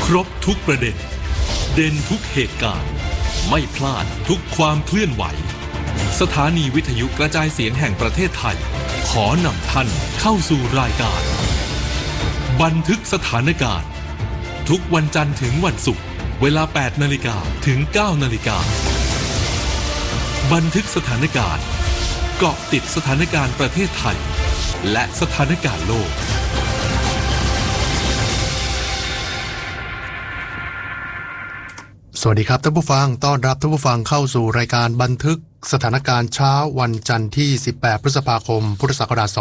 ครบทุกประเด็นเด่นทุกเหตุการณ์ไม่พลาดทุกความเคลื่อนไหวสถานีวิทยุกระจายเสียงแห่งประเทศไทยขอนำท่านเข้าสู่รายการบันทึกสถานการณ์ทุกวันจันทร์ถึงวันศุกร์เวลา 8 นาฬิกาถึง 9 นาฬิกาบันทึกสถานการณ์เกาะติดสถานการณ์ประเทศไทยและสถานการณ์โลกสวัสดีครับท่านผู้ฟังต้อนรับท่านผู้ฟังเข้าสู่รายการบันทึกสถานการณ์เช้าวันจันทร์ที่18พฤษภาคมพุทธศักราช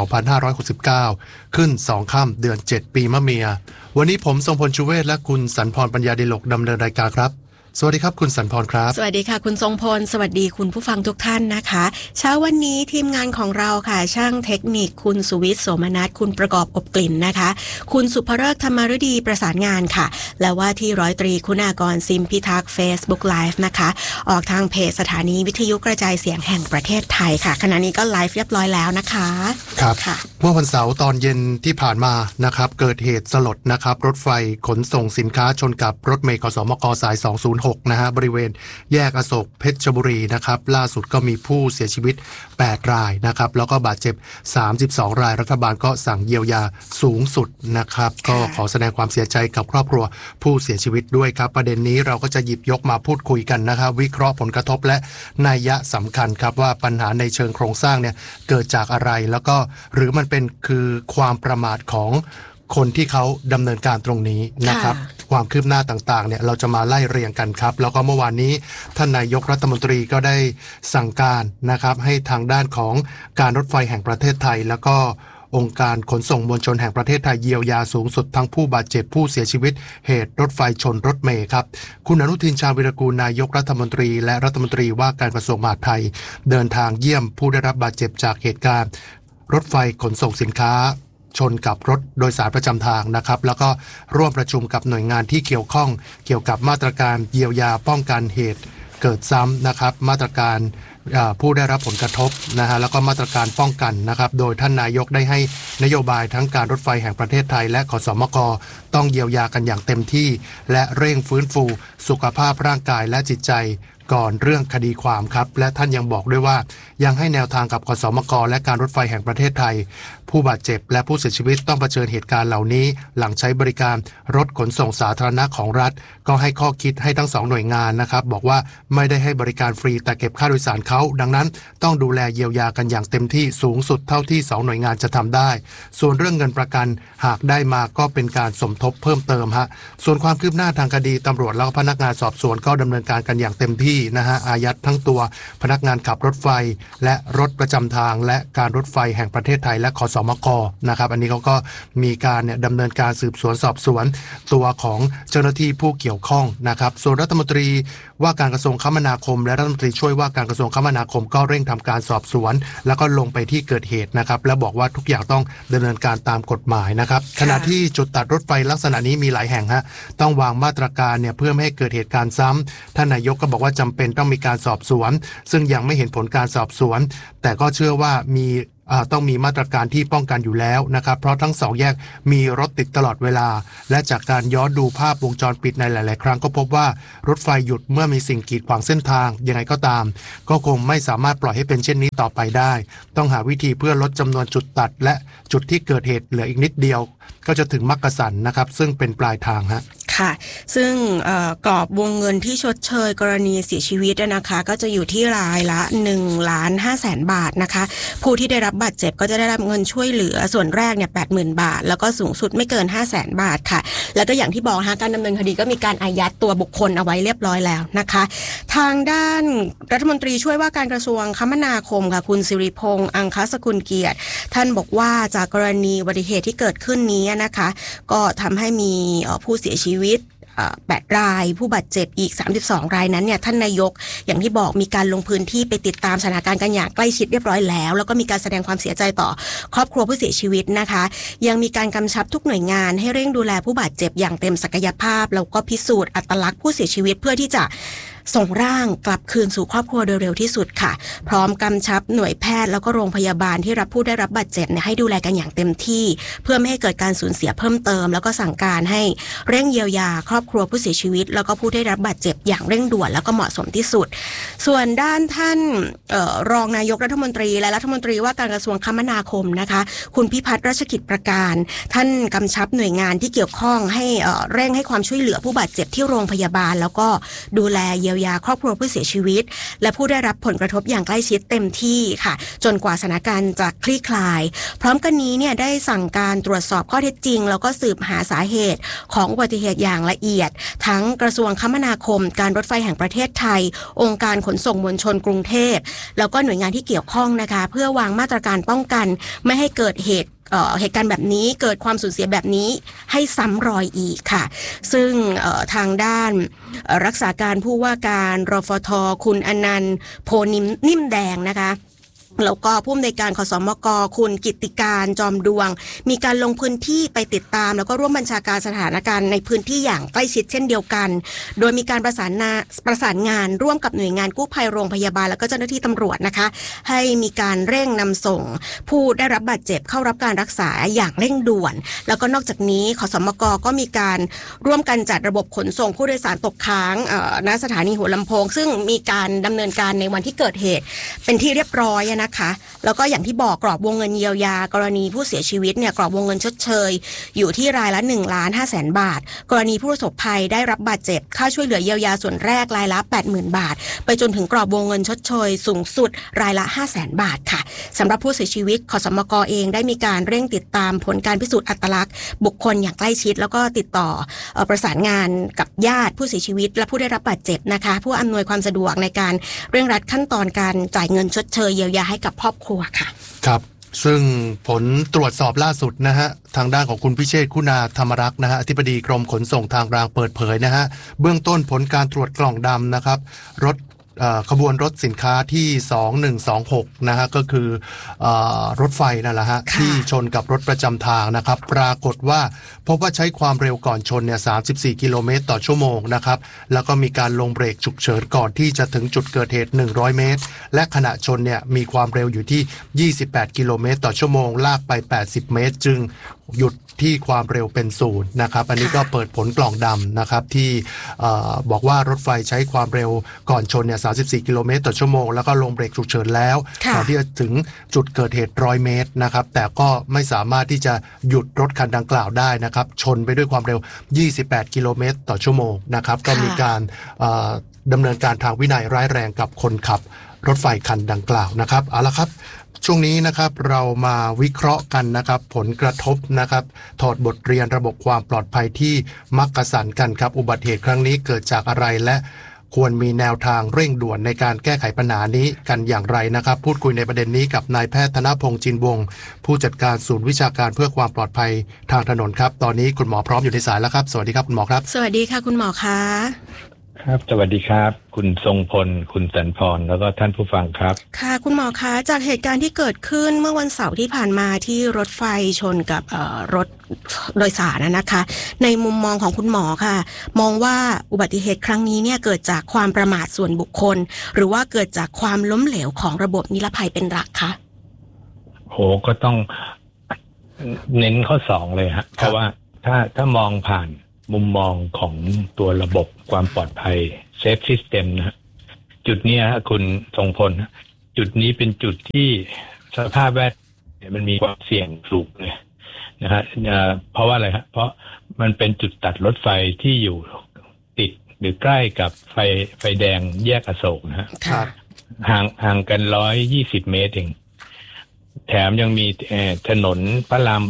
2569ขึ้น2ค่ำเดือน7ปีมะเมียวันนี้ผมทรงพลชูเวศและคุณสันพรปัญญาดิลกดำเนินรายการครับสวัสดีครับคุณสันพรครับสวัสดีค่ะคุณทรงพลสวัสดีคุณผู้ฟังทุกท่านนะคะเช้าวันนี้ทีมงานของเราค่ะช่างเทคนิคคุณสุวิทย์โสมนัสคุณประกอบอบกลิ่นนะคะคุณสุภเริศธรรมฤดีประสานงานค่ะและว่าที่ร้อยตรีคุณากรซิมพิทักษ์ Facebook Live นะคะออกทางเพจสถานีวิทยุกระจายเสียงแห่งประเทศไทยค่ะขณะนี้ก็ไลฟ์เรียบร้อยแล้วนะคะครับเมื่อวันเสาร์ตอนเย็นที่ผ่านมานะครับเกิดเหตุสลดนะครับรถไฟขนส่งสินค้าชนกับรถเมล์กสมกสาย206นะฮะบริเวณแยกอโศกเพชรบุรีนะครับล่าสุดก็มีผู้เสียชีวิต8รายนะครับแล้วก็บาดเจ็บ32รายรัฐบาลก็สั่งเยียวยาสูงสุดนะครับก็ขอแสดงความเสียใจกับครอบครัวผู้เสียชีวิตด้วยครับประเด็นนี้เราก็จะหยิบยกมาพูดคุยกันนะครับวิเคราะห์ผลกระทบและนัยสำคัญครับว่าปัญหาในเชิงโครงสร้างเนี่ยเกิดจากอะไรแล้วก็หรือมันเป็นคือความประมาทของคนที่เขาดำเนินการตรงนี้นะครับความคืบหน้าต่างๆเนี่ยเราจะมาไล่เรียงกันครับแล้วก็เมื่อวานนี้ท่านนายกรัฐมนตรีก็ได้สั่งการนะครับให้ทางด้านของการรถไฟแห่งประเทศไทยแล้วก็องค์การขนส่งมวลชนแห่งประเทศไทยเยียวยาสูงสุดทั้งผู้บาดเจ็บผู้เสียชีวิตเหตุรถไฟชนรถเมล์ครับคุณอนุทินชาญวิรากูลนายกรัฐมนตรีและรัฐมนตรีว่าการกระทรวงมหาดไทยเดินทางเยี่ยมผู้ได้รับบาดเจ็บจากเหตุการณ์รถไฟขนส่งสินค้าชนกับรถโดยสารประจำทางนะครับแล้วก็ร่วมประชุมกับหน่วยงานที่เกี่ยวข้องเกี่ยวกับมาตรการเยียวยาป้องกันเหตุเกิดซ้ำนะครับมาตรการผู้ได้รับผลกระทบนะฮะแล้วก็มาตรการป้องกันนะครับโดยท่านนายกได้ให้นโยบายทั้งการรถไฟแห่งประเทศไทยและขสมกต้องเยียวยากันอย่างเต็มที่และเร่งฟื้นฟูสุขภาพร่างกายและจิตใจก่อนเรื่องคดีความครับและท่านยังบอกด้วยว่ายังให้แนวทางกับขสมกและการรถไฟแห่งประเทศไทยผู้บาดเจ็บและผู้เสียชีวิตต้องเผชิญเหตุการณ์เหล่านี้หลังใช้บริการรถขนส่งสาธารณะของรัฐก็ให้ข้อคิดให้ทั้ง2หน่วยงานนะครับบอกว่าไม่ได้ให้บริการฟรีแต่เก็บค่าโดยสารเขาดังนั้นต้องดูแลเยียวยากันอย่างเต็มที่สูงสุดเท่าที่2หน่วยงานจะทำได้ส่วนเรื่องเงินประกันหากได้มาก็เป็นการสมทบเพิ่มเติมฮะส่วนความคืบหน้าทางคดีตำรวจและพนักงานสอบสวนก็ดำเนินการกันอย่างเต็มที่นะฮะอายัดทั้งตัวพนักงานขับรถไฟและรถประจำทางและการรถไฟแห่งประเทศไทยและขสมกนะครับอันนี้เขาก็มีการดำเนินการสืบสวนสอบสวนตัวของเจ้าหน้าที่ผู้เกี่ยวข้องนะครับส่วนรัฐมนตรีว่าการกระทรวงคมนาคมและรัฐมนตรีช่วยว่าการกระทรวงคมนาคมก็เร่งทำการสอบสวนแล้วก็ลงไปที่เกิดเหตุนะครับและบอกว่าทุกอย่างต้องดำเนินการตามกฎหมายนะครับขณะที่จุดตัดรถไฟลักษณะนี้มีหลายแห่งฮะต้องวางมาตรการเนี่ยเพื่อไม่ให้เกิดเหตุการณ์ซ้ำท่านนายกก็บอกว่าจำเป็นต้องมีการสอบสวนซึ่งยังไม่เห็นผลการสอบสวนแต่ก็เชื่อว่าต้องมีมาตรการที่ป้องกันอยู่แล้วนะครับเพราะทั้ง2แยกมีรถติดตลอดเวลาและจากการย้อนดูภาพวงจรปิดในหลายๆครั้งก็พบว่ารถไฟหยุดเมื่อมีสิ่งกีดขวางเส้นทางยังไงก็ตามก็คงไม่สามารถปล่อยให้เป็นเช่นนี้ต่อไปได้ต้องหาวิธีเพื่อลดจำนวนจุดตัดและจุดที่เกิดเหตุเหลืออีกนิดเดียวก็จะถึงมักกะสันนะครับซึ่งเป็นปลายทางฮะค่ะซึ่งกรอบวงเงินที่ชดเชยกรณีเสียชีวิตนะคะก็จะอยู่ที่รายละ 1,500,000 บาทนะคะผู้ที่ได้รับบาดเจ็บก็จะได้รับเงินช่วยเหลือส่วนแรกเนี่ย 80,000 บาทแล้วก็สูงสุดไม่เกิน 500,000 บาทค่ะแล้วก็อย่างที่บอกการดำเนินคดีก็มีการอายัดตัวบุคคลเอาไว้เรียบร้อยแล้วนะคะทางด้านรัฐมนตรีช่วยว่าการกระทรวงคมนาคมค่ะคุณสิริพงษ์อังคสกุลเกียรติท่านบอกว่าจากกรณีอุบัติเหตุที่เกิดขึ้นนี้นะคะก็ทำให้มีผู้เสียชีวิต8รายผู้บาดเจ็บอีก32รายนั้นเนี่ยท่านนายกอย่างที่บอกมีการลงพื้นที่ไปติดตามสถานการณ์กันอย่างใกล้ชิดเรียบร้อยแล้วแล้วก็มีการแสดงความเสียใจต่อครอบครัวผู้เสียชีวิตนะคะยังมีการกำชับทุกหน่วยงานให้เร่งดูแลผู้บาดเจ็บอย่างเต็มศักยภาพแล้วก็พิสูจน์อัตลักษณ์ผู้เสียชีวิตเพื่อที่จะส่งร่างกลับคืนสู่ครอบครัวโดยเร็วที่สุดค่ะพร้อมกำชับหน่วยแพทย์แล้วก็โรงพยาบาลที่รับผู้ได้รับบาดเจ็บให้ดูแลกันอย่างเต็มที่เพื่อไม่ให้เกิดการสูญเสียเพิ่มเติมแล้วก็สั่งการให้เร่งเยียวยาครอบครัวผู้เสียชีวิตแล้วก็ผู้ได้รับบาดเจ็บอย่างเร่งด่วนแล้วก็เหมาะสมที่สุดส่วนด้านท่านรองนายกรัฐมนตรีและรัฐมนตรีว่าการกระทรวงคมนาคมนะคะคุณพิพัฒน์รัชกิจประการท่านกำชับหน่วยงานที่เกี่ยวข้องให้เร่งให้ความช่วยเหลือผู้บาดเจ็บที่โรงพยาบาลแล้วก็ดูแลเยียวยาครอบครัวผู้เสียชีวิตและผู้ได้รับผลกระทบอย่างใกล้ชิดเต็มที่ค่ะจนกว่าสถานการณ์จะคลี่คลายพร้อมกันนี้เนี่ยได้สั่งการตรวจสอบข้อเท็จจริงแล้วก็สืบหาสาเหตุของอุบัติเหตุอย่างละเอียดทั้งกระทรวงคมนาคมการรถไฟแห่งประเทศไทยองค์การขนส่งมวลชนกรุงเทพแล้วก็หน่วยงานที่เกี่ยวข้องนะคะเพื่อวางมาตรการป้องกันไม่ให้เกิดเหตุการณ์แบบนี้เกิดความสูญเสียแบบนี้ให้ซ้ำรอยอีกค่ะซึ่งทางด้านรักษาการผู้ว่าการรฟท.คุณอนันต์โพนิ่มแดงนะคะแล้วก็ผู้อำนวยการขสมก.คุณกิตติการจอมดวงมีการลงพื้นที่ไปติดตามแล้วก็ร่วมบัญชาการสถานการณ์ในพื้นที่อย่างใกล้ชิดเช่นเดียวกันโดยมีการประสานงานร่วมกับหน่วยงานกู้ภัยโรงพยาบาลแล้วก็เจ้าหน้าที่ตำรวจนะคะให้มีการเร่งนำส่งผู้ได้รับบาดเจ็บเข้ารับการรักษาอย่างเร่งด่วนแล้วก็นอกจากนี้ขสมก.ก็มีการร่วมกันจัดระบบขนส่งผู้โดยสารตกค้างณสถานีหัวลำโพงซึ่งมีการดำเนินการในวันที่เกิดเหตุเป็นที่เรียบร้อยนะคะแล้วก็อย่างที่บอกกรอบวงเงินเยียวยากรณีผู้เสียชีวิตเนี่ยกรอบวงเงินชดเชยอยู่ที่รายละ 1,500,000 บาทกรณีผู้ประสบภัยได้รับบาดเจ็บค่าช่วยเหลือเยียวยาส่วนแรกรายละ 80,000 บาทไปจนถึงกรอบวงเงินชดเชยสูงสุดรายละ 500,000 บาทค่ะสำหรับผู้เสียชีวิตขสมก.เองได้มีการเร่งติดตามผลการพิสูจน์อัตลักษณ์บุคคลอย่างใกล้ชิดแล้วก็ติดต่อประสานงานกับญาติผู้เสียชีวิตและผู้ได้รับบาดเจ็บนะคะผู้อำนวยความสะดวกในการเร่งรัดขั้นตอนการจ่ายเงินชดเชยเยียวยาให้กับครอบครัวค่ะครับซึ่งผลตรวจสอบล่าสุดนะฮะทางด้านของคุณพิเชษฐ์คุณาธรรมรักษ์นะฮะอธิบดีกรมขนส่งทางรางเปิดเผยนะฮะเบื้องต้นผลการตรวจกล่องดำนะครับรถขบวนรถสินค้าที่2126นะฮะก็คือรถไฟนั่นแหละฮะที่ชนกับรถประจำทางนะครับปรากฏว่าพบว่าใช้ความเร็วก่อนชนเนี่ย34กิโลเมตรต่อชั่วโมงนะครับแล้วก็มีการลงเบรกฉุกเฉินก่อนที่จะถึงจุดเกิดเหตุ100เมตรและขณะชนเนี่ยมีความเร็วอยู่ที่28กิโลเมตรต่อชั่วโมงลากไป80เมตรจึงหยุดที่ความเร็วเป็นศูนย์นะครับอันนี้ก็เปิดผลกล่องดำนะครับที่บอกว่ารถไฟใช้ความเร็วก่อนชนเนี่ย34กิโลเมตรต่อชั่วโมงแล้วก็ลงเบรกฉุกเฉินแล้วก่อนที่จะถึงจุดเกิดเหตุ100เมตรนะครับแต่ก็ไม่สามารถที่จะหยุดรถคันดังกล่าวได้นะครับชนไปด้วยความเร็ว28กิโลเมตรต่อชั่วโมงนะครับก็มีการดำเนินการทางวินัยร้ายแรงกับคนขับรถไฟคันดังกล่าวนะครับเอาละครับช่วงนี้นะครับเรามาวิเคราะห์กันนะครับผลกระทบนะครับถอดบทเรียนระบบความปลอดภัยที่มักกะสันกันครับอุบัติเหตุครั้งนี้เกิดจากอะไรและควรมีแนวทางเร่งด่วนในการแก้ไขปัญหานี้กันอย่างไรนะครับพูดคุยในประเด็นนี้กับนายแพทย์ธนพงษ์จินวงศ์ผู้จัดการศูนย์วิชาการเพื่อความปลอดภัยทางถนนครับตอนนี้คุณหมอพร้อมอยู่ในสายแล้วครับสวัสดีครับคุณหมอครับสวัสดีค่ะคุณหมอคะครับสวัสดีครับคุณทรงพลคุณสันพรแล้วก็ท่านผู้ฟังครับค่ะคุณหมอคะจากเหตุการณ์ที่เกิดขึ้นเมื่อวันเสาร์ที่ผ่านมาที่รถไฟชนกับรถโดยสารนะคะในมุมมองของคุณหมอค่ะมองว่าอุบัติเหตุครั้งนี้เนี่ยเกิดจากความประมาทส่วนบุคคลหรือว่าเกิดจากความล้มเหลวของระบบนิรภัยเป็นหลักคะโหก็ต้องเน้นข้อ2เลยฮะเพราะว่าถ้ามองผ่านมุมมองของตัวระบบความปลอดภัย Safe System นะจุดนี้ฮะคุณทรงพลจุดนี้เป็นจุดที่สภาพแวดล้อมมันมีความเสี่ยงสูงเลยนะฮะเพราะว่าอะไรฮะเพราะมันเป็นจุดตัดรถไฟที่อยู่ติดหรือใกล้กับไฟแดงแยกอโศกนะฮะห่างกัน120เมตรเองแถมยังมีถนนพระราม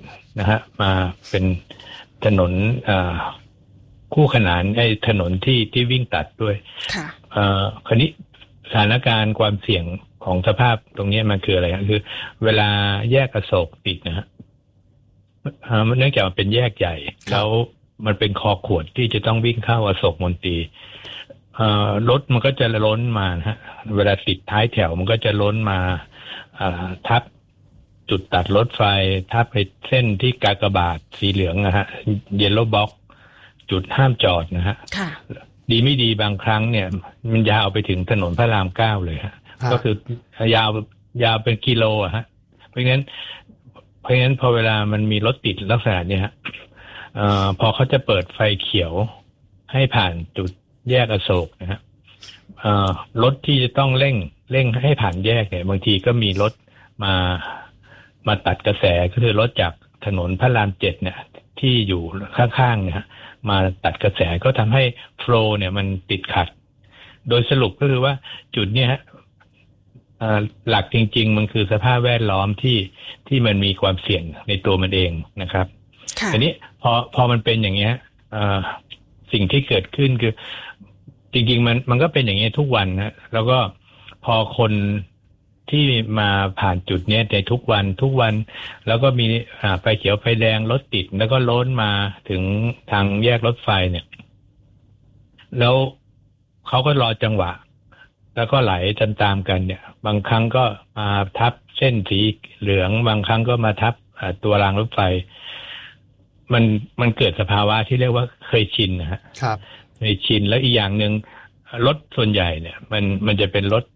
7นะฮะมาเป็นถนนคู่ขนานถนนที่วิ่งตัดด้วยคราวนี้สถานการณ์ความเสี่ยงของสภาพตรงนี้มันคืออะไรคือเวลาแยกอโศกติดนะฮะเนื่องจากมันเป็นแยกใหญ่แล้วมันเป็นคอขวดที่จะต้องวิ่งเข้าอโศกมนตรีรถมันก็จะล้นมานะฮะเวลาติดท้ายแถวมันก็จะล้นมาทับจุดตัดรถไฟทับไปเส้นที่กากบาทสีเหลืองนะฮะ Yellow Box จุดห้ามจอดนะฮะดีไม่ดีบางครั้งเนี่ยมันยาวไปถึงถนนพระราม9เลยฮะก็คือยาวเป็นกิโลอะฮะเพราะงั้นพอเวลามันมีรถติดลักษณะนี้ฮะพอเขาจะเปิดไฟเขียวให้ผ่านจุดแยกอโศกนะฮะรถที่จะต้องเร่งให้ผ่านแยกเนี่ยบางทีก็มีรถมาตัดกระแสก็คือรถจากถนนพระราม7เนี่ยที่อยู่ข้างๆเนี่ยมาตัดกระแสก็ทำให้โฟลว์เนี่ยมันติดขัดโดยสรุปก็คือว่าจุดเนี้ยหลักจริงๆมันคือสภาพแวดล้อมที่มันมีความเสี่ยงในตัวมันเองนะครับทีนี้พอมันเป็นอย่างเงี้ยสิ่งที่เกิดขึ้นคือจริงๆมันก็เป็นอย่างเงี้ยทุกวันนะแล้วก็พอคนที่มาผ่านจุดเนี้ยในทุกวันแล้วก็มีไฟเขียวไฟแดงรถติดแล้วก็ล้นมาถึงทางแยกรถไฟเนี่ยแล้วเขาก็รอจังหวะแล้วก็ไหลตามกันเนี่ยบางครั้งก็มาทับเส้นสีเหลืองบางครั้งก็มาทับตัวรางรถไฟมันเกิดสภาวะที่เรียกว่าเคยชินนะฮะครับเคยชินแล้วอีกอย่างหนึ่งรถส่วนใหญ่เนี่ยมันจะเป็นรถ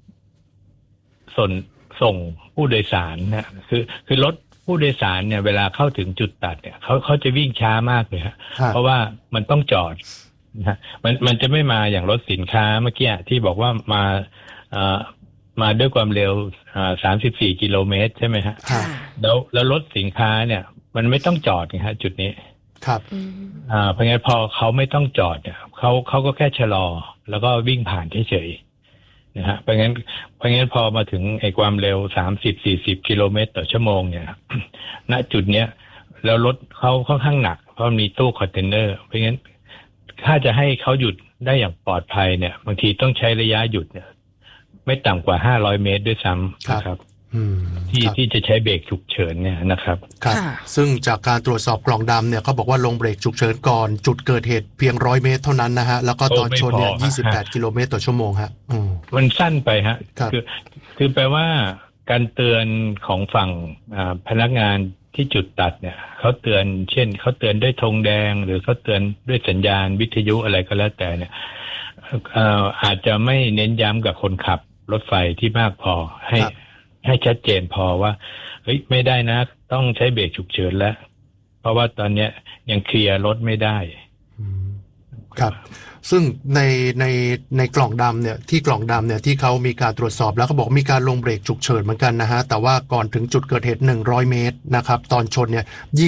ส่งผู้โดยสารนะคือรถผู้โดยสารเนี่ยเวลาเข้าถึงจุดตัดเนี่ยเขาจะวิ่งช้ามากเลยฮะเพราะว่ามันต้องจอดนะมันจะไม่มาอย่างรถสินค้าเมื่อกี้ที่บอกว่ามาด้วยความเร็ว34 กิโลเมตรใช่ไหมฮะแล้วรถสินค้าเนี่ยมันไม่ต้องจอดนะฮะจุดนี้ครับเพราะงั้นพอเขาไม่ต้องจอดเนี่ยเขาก็แค่ชะลอแล้วก็วิ่งผ่านเฉยๆนะฮะเพราะงั้นพอมาถึงไอ้ความเร็ว30-40 กิโลเมตรต่อชั่วโมงเนี่ยณจุดเนี้ยแล้วรถเขาค่อนข้างหนักเพราะมีตู้คอนเทนเนอร์เพราะงั้นถ้าจะให้เขาหยุดได้อย่างปลอดภัยเนี่ยบางทีต้องใช้ระยะหยุดเนี่ยไม่ต่ำกว่า500 เมตรด้วยซ้ำนะครับที่จะใช้เบรกฉุกเฉินเนี่ยนะครับครับซึ่งจากการตรวจสอบกล่องดำเนี่ยเขาบอกว่าลงเบรกฉุกเฉินก่อนจุดเกิดเหตุเพียง100 เมตรเท่านั้นนะฮะแล้วก็ตอนชนเนี่ย28 กิโลเมตรต่อชั่วโมงฮะมันสั้นไปฮะคือแปลว่าการเตือนของฝั่งพนักงานที่จุดตัดเนี่ยเขาเตือนเช่นเขาเตือนด้วยธงแดงหรือเขาเตือนด้วยสัญญาณวิทยุอะไรก็แล้วแต่เนี่ยอาจจะไม่เน้นย้ำกับคนขับรถไฟที่มากพอให้ชัดเจนพอว่าเฮ้ยไม่ได้นะต้องใช้เบรกฉุกเฉินแล้วเพราะว่าตอนเนี้ยยังเคลียร์รถไม่ได้ครับซึ่งในกล่องดำเนี่ยที่กล่องดำเนี่ยที่เขามีการตรวจสอบแล้วเขาบอกมีการลงเบรกฉุกเฉินเหมือนกันนะฮะแต่ว่าก่อนถึงจุดเกิดเหตุ100 เมตรนะครับตอนชนเนี่ย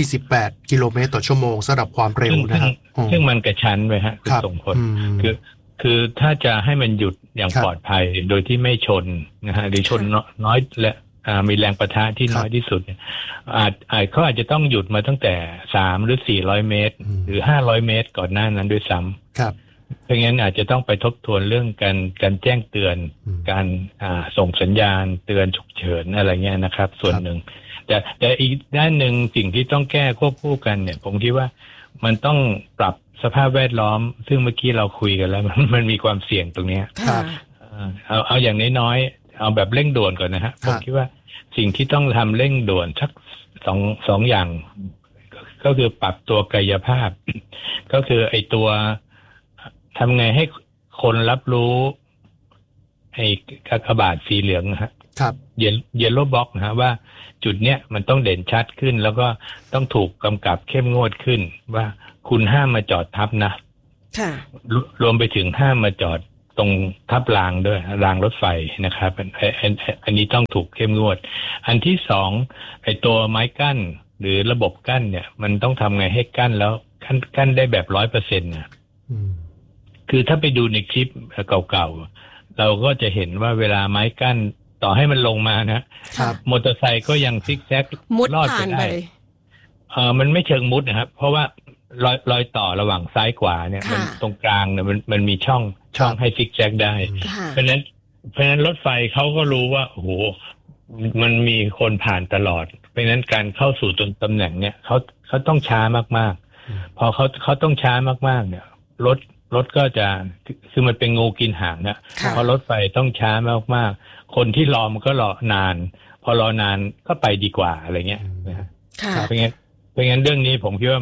28 กิโลเมตรต่อชั่วโมงสำหรับความเร็วนะครับซึ่งมันกระชั้นไปฮะคือส่งผลคือถ้าจะให้มันหยุดอย่างปลอดภัยโดยที่ไม่ชนนะฮะหรือชนน้อยและมีแรงปะทะที่น้อยที่สุดเขาอาจจะต้องหยุดมาตั้งแต่3 หรือ 400 เมตรหรือ500 เมตรก่อนหน้านั้นด้วยซ้ำครับเพราะงั้นอาจจะต้องไปทบทวนเรื่องการแจ้งเตือนการส่งสัญญาณเตือนฉุกเฉินอะไรเงี้ยนะครับส่วนหนึ่งแต่อีกด้านหนึ่งสิ่งที่ต้องแก้ควบคู่กันเนี่ยผมคิดว่ามันต้องปรับสภาพแวดล้อมซึ่งเมื่อกี้เราคุยกันแล้วมันมีความเสี่ยงตรงนี้เอาอย่างน้อยๆเอาแบบเร่งด่วนก่อนนะฮะผมคิดว่าสิ่งที่ต้องทำเร่งด่วนสักสองอย่างก็คือปรับตัวกายภาพก็คือไอ้ตัวทำไงให้คนรับรู้ไอ้กากบาทสีเหลืองนะฮะเยลโล่บ็อกนะฮะว่าจุดเนี้ยมันต้องเด่นชัดขึ้นแล้วก็ต้องถูกกำกับเข้มงวดขึ้นว่าคุณห้ามมาจอดทับนะรวมไปถึงห้ามมาจอดตรงทับรางด้วยรางรถไฟนะครับอันนี้ต้องถูกเข้มงวดอันที่สองไอ้ตัวไม้กั้นหรือระบบกั้นเนี่ยมันต้องทำไงให้กั้นแล้วกั้นได้แบบ 100% นะคือถ้าไปดูในคลิปเก่าๆเราก็จะเห็นว่าเวลาไม้กั้นต่อให้มันลงมานะมอเตอร์ไซค์ก็ยังซิกแซกลอดไปได้มันไม่เชิงมุดนะครับเพราะว่ารอยต่อระหว่างซ้ายขวาเนี่ยมันตรงกลางเนี่ยมันมีช่องให้ซิกแซกได้เพราะฉะนั้นรถไฟเขาก็รู้ว่าโอ้โหมันมีคนผ่านตลอดเพราะฉะนั้นการเข้าสู่ตำแหน่งเนี่ยเขาต้องช้ามากๆพอเขาต้องช้ามากๆเนี่ยรถก็จะคือมันเป็นงูกินหางนะเพราะรถไฟต้องช้ามากๆคนที่รอมันก็รอนานพอรอนานก็ไปดีกว่าอะไรเงี้ยนะเพราะงั้นเรื่องนี้ผมคิดว่า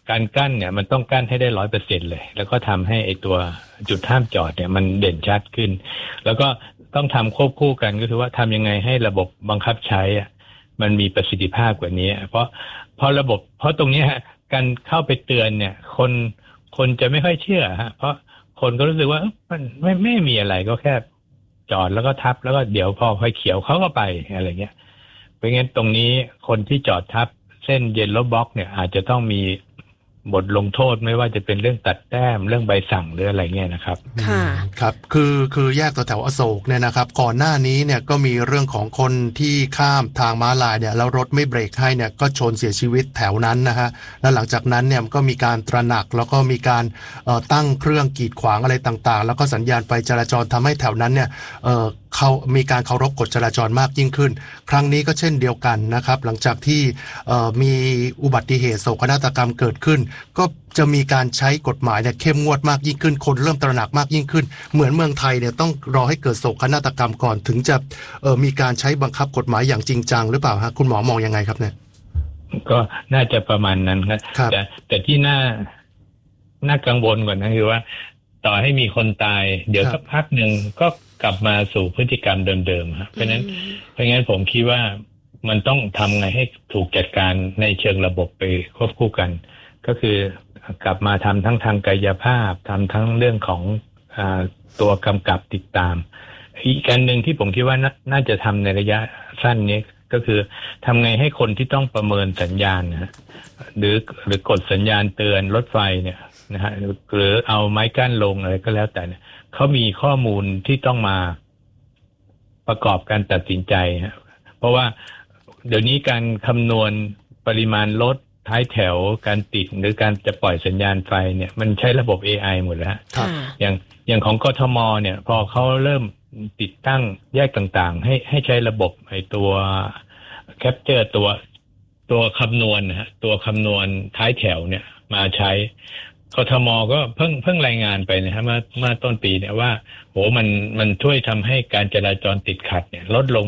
การกั้นเนี่ยมันต้องกั้นให้ได้ 100% เลยแล้วก็ทำให้ไอ้ตัวจุดห้ามจอดเนี่ยมันเด่นชัดขึ้นแล้วก็ต้องทำควบคู่กันก็คือว่าทำยังไงให้ระบบบังคับใช้มันมีประสิทธิภาพกว่านี้เพราะตรงนี้ฮะการเข้าไปเตือนเนี่ยคนจะไม่ค่อยเชื่อฮะเพราะคนก็รู้สึกว่ามันไม่มีอะไรก็แค่จอดแล้วก็ทับแล้วก็เดี๋ยวพอไฟเขียวเขาก็ไปอะไรเงี้ยเพราะงั้นตรงนี้คนที่จอดทับเส้นเยลโล่บ็อกเนี่ยอาจจะต้องมีบทลงโทษไม่ว่าจะเป็นเรื่องตัดแต้มเรื่องใบสั่งหรืออะไรเงี้ยนะครับค่ะครับคือแยกแถวอโศกเนี่ยนะครับก่อนหน้านี้เนี่ยก็มีเรื่องของคนที่ข้ามทางม้าลายเนี่ยแล้วรถไม่เบรกให้เนี่ยก็ชนเสียชีวิตแถวนั้นนะฮะแล้วหลังจากนั้นเนี่ยก็มีการตระหนักแล้วก็มีการตั้งเครื่องกีดขวางอะไรต่างๆแล้วก็สัญญาณไฟจราจรทำให้แถวนั้นเนี่ยเขามีการเคารพกฎจราจรมากยิ่งขึ้นครั้งนี้ก็เช่นเดียวกันนะครับหลังจากที่มีอุบัติเหตุโศกนาฏกรรมเกิดขึ้นก็จะมีการใช้กฎหมายเนี่ยเข้มงวดมากยิ่งขึ้นคนเริ่มตระหนักมากยิ่งขึ้นเหมือนเมืองไทยเนี่ยต้องรอให้เกิดโศกนาฏกรรมก่อนถึงจะมีการใช้บังคับกฎหมายอย่างจริงจังหรือเปล่าฮะคุณหมอมองยังไงครับเนี่ยก็น่าจะประมาณนั้นครับแต่ที่น่ากังวลกว่านั้นคือว่าต่อให้มีคนตายเดี๋ยวสักพักหนึ่งก็กลับมาสู่พฤติกรรมเดิมๆครับเพราะงั้นผมคิดว่ามันต้องทำไงให้ถูกจัดการในเชิงระบบไปควบคู่กันก็คือกลับมาทำทั้งทางกายภาพทำทั้งเรื่องของตัวกำกับติดตามอีกการหนึ่งที่ผมคิดว่าน่าจะทำในระยะสั้นนี้ก็คือทำไงให้คนที่ต้องประเมินสัญญาณนะหรือกดสัญญาณเตือนรถไฟเนี่ยนะฮะหรือเอาไม้กั้นลงอะไรก็แล้วแต่เนี่ยเขามีข้อมูลที่ต้องมาประกอบการตัดสินใจฮะเพราะว่าเดี๋ยวนี้การคำนวณปริมาณรถท้ายแถวการติดหรือการจะปล่อยสัญญาณไฟเนี่ยมันใช้ระบบ AI หมดแล้วอย่างของกทมเนี่ยพอเขาเริ่มติดตั้งแยกต่างๆให้ใช้ระบบไอ้ตัวแคปเจอร์ตัวคำนวณนะฮะตัวคำนวณท้ายแถวเนี่ยมาใช้กทมก็เพิ่งรายงานไปนะฮะเมื่อต้นปีเนี่ยว่าโหมันช่วยทำให้การจราจรติดขัดเนี่ยลดลง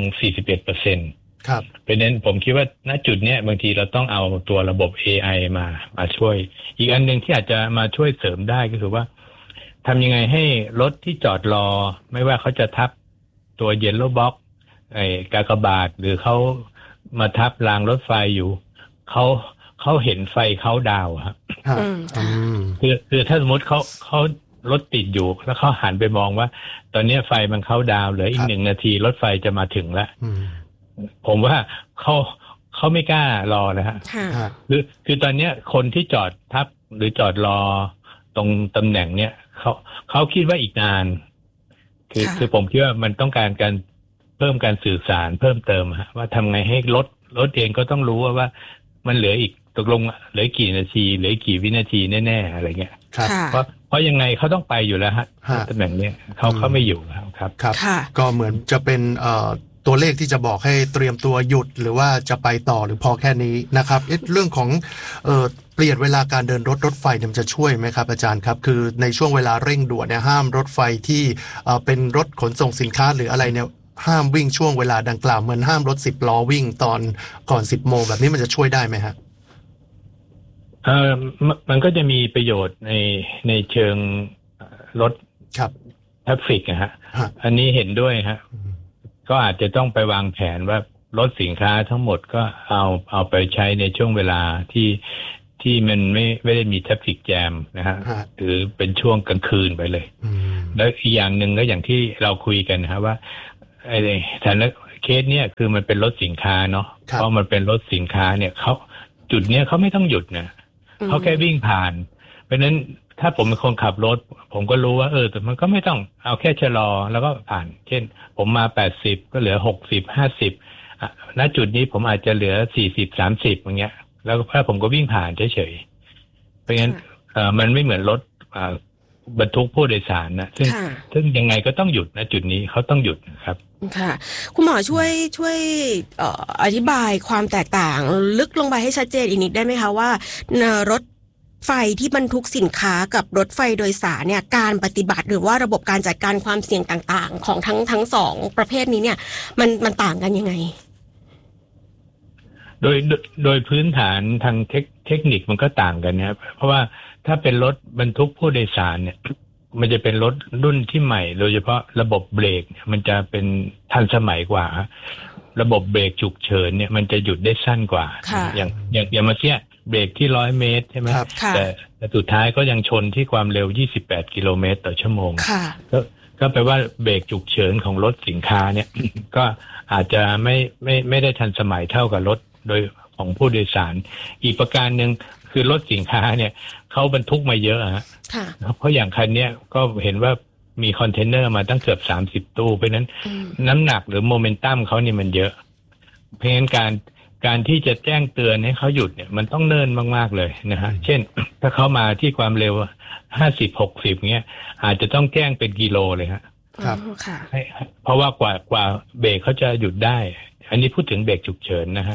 41% ครับเป็นนั้นผมคิดว่าณจุดเนี้ยบางทีเราต้องเอาตัวระบบ AI มาช่วยอีกอันหนึ่งที่อาจจะมาช่วยเสริมได้ก็คือว่าทำยังไงให้รถที่จอดรอไม่ว่าเขาจะทับตัวเยลโล่บ็อกไอ้กากบาทหรือเขามาทับรางรถไฟอยู่เขาเห็นไฟเขาดาวครับคือถ้าสมมติเขารถติดอยู่แล้วเขาหันไปมองว่าตอนนี้ไฟมันเข้าดาวเหลืออีก1 นาทีรถไฟจะมาถึงแล้วผมว่าเขาไม่กล้ารอนะฮะคือตอนนี้คนที่จอดทับหรือจอดรอตรงตำแหน่งเนี้ยเขาคิดว่าอีกนานคือผมคิดว่ามันต้องการการเพิ่มการสื่อสารเพิ่มเติมฮะว่าทำไงให้รถเองก็ต้องรู้ว่ามันเหลืออีกตกลงเหลือกี่นาทีเหลือกี่วินาทีแน่ๆอะไรเงี้ยเพราะยังไงเขาต้องไปอยู่แล้วฮะตำแหน่งเนี้ยเขาไม่อยู่แล้วครับก็เหมือนจะเป็นตัวเลขที่จะบอกให้เตรียมตัวหยุดหรือว่าจะไปต่อหรือพอแค่นี้นะครับเรื่องของเปลี่ยนเวลาการเดินรถไฟมันจะช่วยไหมครับอาจารย์ครับคือในช่วงเวลาเร่งด่วนเนี่ยห้ามรถไฟที่เป็นรถขนส่งสินค้าหรืออะไรเนี่ยห้ามวิ่งช่วงเวลาดังกล่าวเหมือนห้ามรถ10 ล้อวิ่งตอนก่อน 10 โมงแบบนี้มันจะช่วยได้ไหมฮะมันก็จะมีประโยชน์ในเชิงรถทราฟฟิกนะฮะอันนี้เห็นด้วยฮะก็อาจจะต้องไปวางแผนว่ารถสินค้าทั้งหมดก็เอาไปใช้ในช่วงเวลาที่มันไม่ได้มีทราฟฟิกแจมนะฮะหรือเป็นช่วงกลางคืนไปเลยแล้วอีกอย่างหนึ่งก็อย่างที่เราคุยกันนะฮะว่าไอ้สถานเคสเนี่ยคือมันเป็นรถสินค้าเนาะเพราะมันเป็นรถสินค้าเนี่ยเขาจุดเนี้ยเขาไม่ต้องหยุดนะเขาแค่วิ่งผ่านเพราะนั้นถ้าผมเป็นคนขับรถผมก็รู้ว่าแต่มันก็ไม่ต้องเอาแค่ชะลอแล้วก็ผ่านเช่นผมมา80ก็เหลือ60 50ณจุดนี้ผมอาจจะเหลือ40 30อย่างเงี้ยแล้วถ้าผมก็วิ่งผ่านเฉยๆเพราะงั้นมันไม่เหมือนรถบรรทุกผู้โดยสารนะซึ่งยังไงก็ต้องหยุดนะจุดนี้เขาต้องหยุดครับค่ะคุณหมอช่วยอธิบายความแตกต่างลึกลงไปให้ชัดเจนอีกนิดได้ไหมคะว่ารถไฟที่บรรทุกสินค้ากับรถไฟโดยสารเนี่ยการปฏิบัติหรือว่าระบบการจัดการความเสี่ยงต่างๆของทั้งสองประเภทนี้เนี่ยมันต่างกันยังไงโดยพื้นฐานทางเททคนิคมันก็ต่างกันนะครับเพราะว่าถ้าเป็นรถบรรทุกผู้โดยสารเนี่ยมันจะเป็นรถรุ่นที่ใหม่โดยเฉพาะระบบเบรกมันจะเป็นทันสมัยกว่าระบบเบรกฉุกเฉินเนี่ยมันจะหยุดได้สั้นกว่าอย่างเมื่อกี้เบรกที่100 เมตรใช่ไหมแต่สุดท้ายก็ยังชนที่ความเร็ว28 กิโลเมตรต่อชั่วโมงก็แปลว่าเบรกฉุกเฉินของรถสินค้าเนี่ย ก็อาจจะไม่ได้ทันสมัยเท่ากับรถโดยของผู้โดยสารอีกประการหนึ่งคือรถสินค้าเนี่ยเขาบรรทุกมาเยอะฮะเพราะอย่างคันเนี้ยก็เห็นว่ามีคอนเทนเนอร์มาตั้งเกือบ30 ตู้เพราะนั้นน้ำหนักหรือโมเมนตัมเขานี่มันเยอะเพราะงั้นการที่จะแจ้งเตือนให้เขาหยุดเนี่ยมันต้องเนิ่นมากๆเลยนะฮะเช่นถ้าเขามาที่ความเร็ว50-60เงี้ยอาจจะต้องแจ้งเป็นกิโลเลยฮะครับเพราะว่ากว่าเบรกเขาจะหยุดได้อันนี้พูดถึงเบรกฉุกเฉินนะฮะ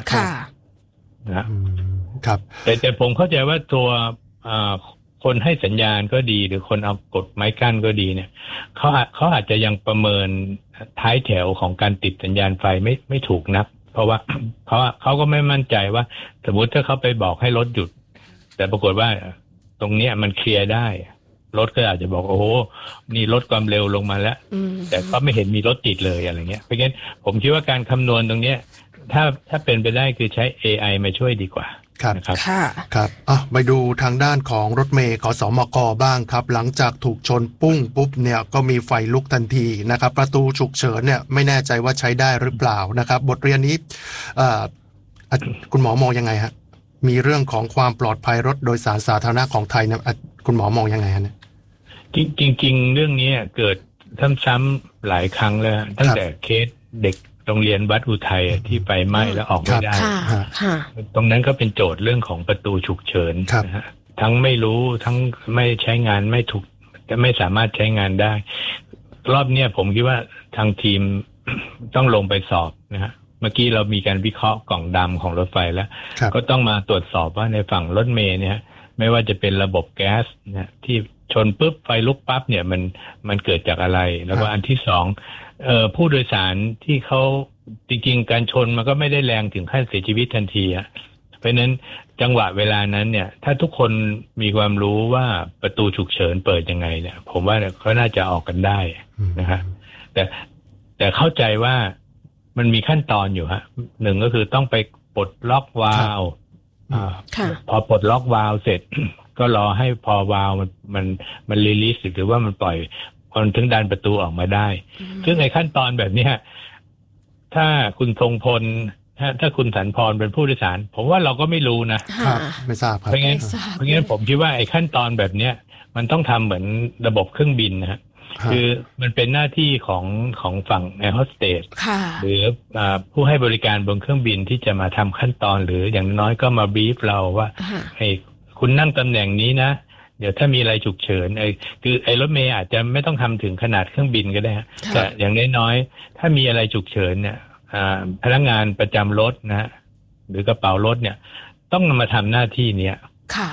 นะครับแต่ผมเข้าใจว่าตัวคนให้สัญญาณก็ดีหรือคนเอากดไม้กั้นก็ดีเนี่ยเขาอาจจะยังประเมินท้ายแถวของการติดสัญญาณไฟไม่ถูกนักเพราะว่าเขาก็ไม่มั่นใจว่าสมมติถ้าเขาไปบอกให้รถหยุดแต่ปรากฏว่าตรงเนี้ยมันเคลียร์ได้รถก็อาจจะบอกโอ้โหนี่ลดความเร็วลงมาแล้วแต่ก็ไม่เห็นมีรถติดเลยอะไรเงี้ยเพราะงั้นผมคิดว่าการคำนวณตรงเนี้ยถ้าเป็นไปได้คือใช้ AI มาช่วยดีกว่าครับครับไปดูทางด้านของรถเมล์ขสมก.บ้างครับหลังจากถูกชนปุ้งปุ๊บเนี่ยก็มีไฟลุกทันทีนะครับประตูฉุกเฉินเนี่ยไม่แน่ใจว่าใช้ได้หรือเปล่านะครับบทเรียนนี้คุณหมอมองยังไงฮะมีเรื่องของความปลอดภัยรถโดยสารสาธารณะของไทยเนี่ยคุณหมอมองยังไงฮะเนี่ยจริงเรื่องนี้เกิดซ้ำๆหลายครั้งแล้วตั้งแต่เคสเด็กโรงเรียนวัดอุทัยที่ไฟไหม้แล้วออกไม่ได้ตรงนั้นก็เป็นโจทย์เรื่องของประตูฉุกเฉินนะฮะทั้งไม่รู้ทั้งไม่ใช้งานไม่ถูกไม่สามารถใช้งานได้รอบนี้ผมคิดว่าทางทีมต้องลงไปสอบนะฮะเมื่อกี้เรามีการวิเคราะห์กล่องดำของรถไฟแล้วก็ต้องมาตรวจสอบว่าในฝั่งรถเมล์เนี่ยไม่ว่าจะเป็นระบบแก๊สนะที่ชนปุ๊บไฟลุกปั๊บเนี่ยมันเกิดจากอะไรแล้วก็อันที่สองผู้โดยสารที่เขาจริงๆการชนมันก็ไม่ได้แรงถึงขั้นเสียชีวิตทันทีอ่ะเพราะนั้นจังหวะเวลานั้นเนี่ยถ้าทุกคนมีความรู้ว่าประตูฉุกเฉินเปิดยังไงเนี่ยผมว่าเขาน่าจะออกกันได้นะฮะแต่เข้าใจว่ามันมีขั้นตอนอยู่ฮะหนึ่งก็คือต้องไปปลดล็อกวาล์วพอปลดล็อกวาล์วเสร็จก็รอให้พอวาล์วมันรีลิสหรือว่ามันปล่อยคนถึงดันประตูออกมาได้ซึ่งในขั้นตอนแบบนี้ถ้าคุณทรงพลถ้าคุณสันพรเป็นผู้โดยสารผมว่าเราก็ไม่รู้นะครับไม่ทราบครับเพราะงั้นผมคิดว่าไอ้ขั้นตอนแบบนี้มันต้องทำเหมือนระบบเครื่องบินนะฮะคือมันเป็นหน้าที่ของฝั่งแอร์โฮสเตสหรือผู้ให้บริการบนเครื่องบินที่จะมาทำขั้นตอนหรืออย่างน้อยก็มาบรีฟเราว่าให้คุณนั่งตำแหน่งนี้นะเดี๋ยวถ้ามีอะไรฉุกเฉินคือไอ้รถเมล์อาจจะไม่ต้องทำถึงขนาดเครื่องบินก็ได้แต่อย่างน้อยๆถ้ามีอะไรฉุกเฉินเนี่ยพนักงานประจำรถนะหรือกระเป๋ารถเนี่ยต้องมาทำหน้าที่เนี้ยค่ะ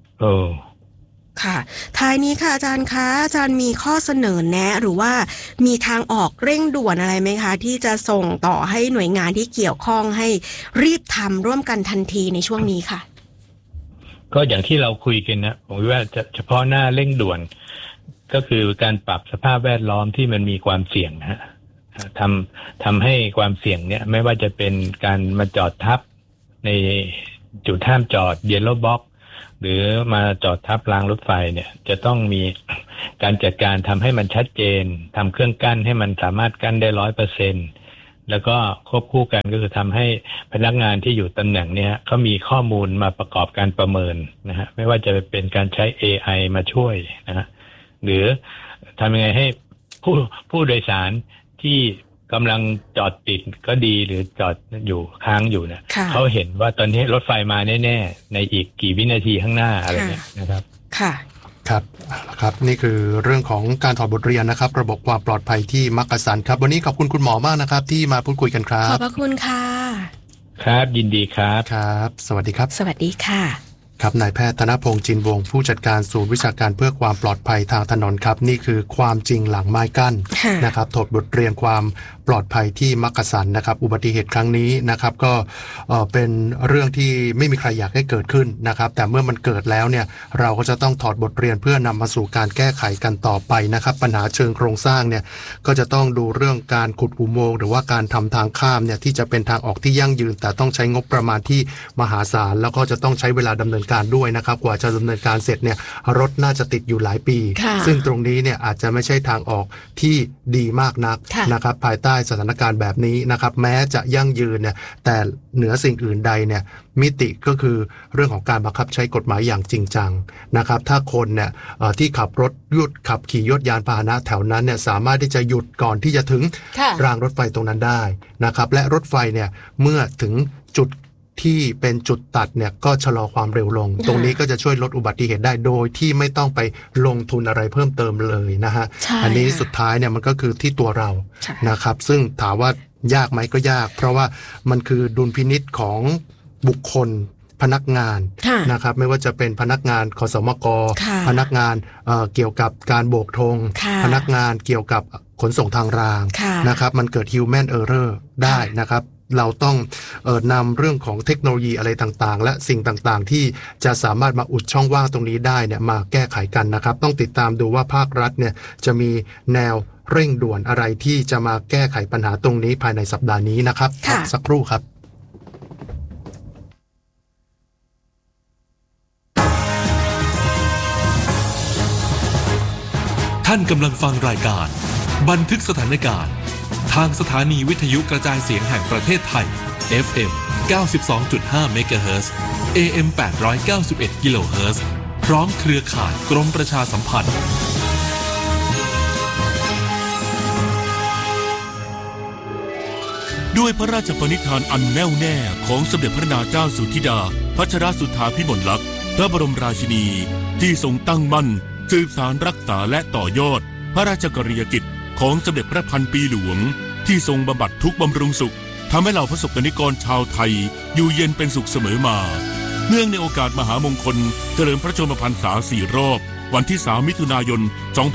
ค่ะท้ายนี้ค่ะอาจารย์คะอาจารย์มีข้อเสนอแนะหรือว่ามีทางออกเร่งด่วนอะไรไหมคะที่จะส่งต่อให้หน่วยงานที่เกี่ยวข้องให้รีบทำร่วมกันทันทีในช่วงนี้ค่ะก็อย่างที่เราคุยกันนะผมว่าเฉพาะหน้าเร่งด่วนก็คือการปรับสภาพแวดล้อมที่มันมีความเสี่ยงนะฮะทำให้ความเสี่ยงเนี่ยไม่ว่าจะเป็นการมาจอดทับในจุดห้ามจอดเยลโล่บ็อกซ์หรือมาจอดทับรางรถไฟเนี่ยจะต้องมีการจัดการทำให้มันชัดเจนทำเครื่องกั้นให้มันสามารถกั้นได้ 100%แล้วก็ควบคู่กันก็คือทำให้พนักงานที่อยู่ตำแหน่งเนี้ยเขามีข้อมูลมาประกอบการประเมินนะฮะไม่ว่าจะเป็นการใช้ AI มาช่วยนะฮะหรือทำยังไงให้ผู้โดยสารที่กำลังจอดติดก็ดีหรือจอดอยู่ค้างอยู่เนี่ยเขาเห็นว่าตอนนี้รถไฟมาแน่ๆในอีกกี่วินาทีข้างหน้าอะไรเนี่ยนะครับค่ะครับนี่คือเรื่องของการถอดบทเรียนนะครับระบบความปลอดภัยที่มักกะสันครับวันนี้ขอบคุณคุณหมอมากนะครับที่มาพูดคุยกันครับขอบพระคุณค่ะครับยินดีครับครับสวัสดีครับสวัสดีค่ะครับนายแพทย์ธนพงษ์จินวงศ์ผู้จัดการศูนย์วิชาการเพื่อความปลอดภัยทางถนนครับนี่คือความจริงหลังไม้กั้นนะครับถอดบทเรียนความปลอดภัยที่มักกะสันนะครับอุบัติเหตุครั้งนี้นะครับก็เป็นเรื่องที่ไม่มีใครอยากให้เกิดขึ้นนะครับแต่เมื่อมันเกิดแล้วเนี่ยเราก็จะต้องถอดบทเรียนเพื่อนำมาสู่การแก้ไขกันต่อไปนะครับปัญหาเชิงโครงสร้างเนี่ยก็จะต้องดูเรื่องการขุดอุโมงค์หรือว่าการทำทางข้ามเนี่ยที่จะเป็นทางออกที่ยั่งยืนแต่ต้องใช้งบประมาณที่มหาศาลแล้วก็จะต้องใช้เวลาดำเนินการด้วยนะครับกว่าจะดำเนินการเสร็จเนี่ยรถน่าจะติดอยู่หลายปีซึ่งตรงนี้เนี่ยอาจจะไม่ใช่ทางออกที่ดีมากนักนะครับภายใต้สถานการณ์แบบนี้นะครับแม้จะยั่งยืนเนี่ยแต่เหนือสิ่งอื่นใดเนี่ยมิติก็คือเรื่องของการบังคับใช้กฎหมายอย่างจริงจังนะครับถ้าคนเนี่ยที่ขับรถขับขี่ยานพาหนะแถวนั้นเนี่ยสามารถที่จะหยุดก่อนที่จะถึงรางรถไฟตรงนั้นได้นะครับและรถไฟเนี่ยเมื่อถึงจุดที่เป็นจุดตัดเนี่ยก็ชะลอความเร็วลงตรงนี้ก็จะช่วยลดอุบัติเหตุได้โดยที่ไม่ต้องไปลงทุนอะไรเพิ่มเติมเลยนะฮะอันนี้สุดท้ายเนี่ยมันก็คือที่ตัวเรานะครับซึ่งถามว่ายากไหมก็ยากเพราะว่ามันคือดุลพินิจของบุคคลพนักงานนะครับไม่ว่าจะเป็นพนักงานคสมกพนักงานเกี่ยวกับการโบกธงพนักงานเกี่ยวกับขนส่งทางรางนะครับมันเกิด human error ได้นะครับเราต้องนำเรื่องของเทคโนโลยีอะไรต่างๆและสิ่งต่างๆที่จะสามารถมาอุดช่องว่างตรงนี้ได้เนี่ยมาแก้ไขกันนะครับต้องติดตามดูว่าภาครัฐเนี่ยจะมีแนวเร่งด่วนอะไรที่จะมาแก้ไขปัญหาตรงนี้ภายในสัปดาห์นี้นะครับสักครู่ครับท่านกำลังฟังรายการบันทึกสถานการณ์ทางสถานีวิทยุกระจายเสียงแห่งประเทศไทย FM 92.5 เมกะเฮิรตซ์ AM 891 กิโลเฮิรตซ์พร้อมเครือข่ายกรมประชาสัมพันธ์ด้วยพระราชปณิธานอันแน่วแน่ของสมเด็จพระนางเจ้าสุธิดาพัชรสุทธาภิมลลักษณ์พระบรมราชินีที่ทรงตั้งมั่นสืบสานรักษาและต่อยอดพระราชกรณียกิจของสมเด็จพระพันปีหลวงที่ทรงบำบัดทุกข์บำรุงสุขทำให้เหล่าประสบกนิกรชาวไทยอยู่เย็นเป็นสุขเสมอมาเนื่องในโอกาสมหามงคลเฉลิมพระชนมพรรษา4 รอบวันที่3 มิถุนายน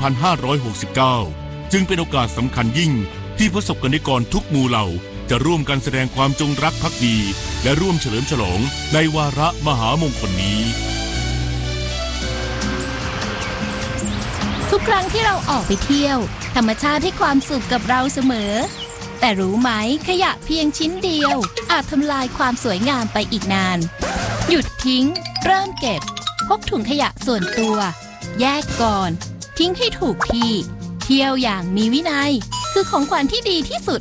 2569จึงเป็นโอกาสสำคัญยิ่งที่ประสบกนิกรทุกหมู่เหล่าจะร่วมกันแสดงความจงรักภักดีและร่วมเฉลิมฉลองในวาระมหามงคลนี้ทุกครั้งที่เราออกไปเที่ยวธรรมชาติให้ความสุขกับเราเสมอแต่รู้ไหมขยะเพียงชิ้นเดียวอาจทำลายความสวยงามไปอีกนานหยุดทิ้งเริ่มเก็บพกถุงขยะส่วนตัวแยกก่อนทิ้งให้ถูกที่เที่ยวอย่างมีวินัยคือของขวัญที่ดีที่สุด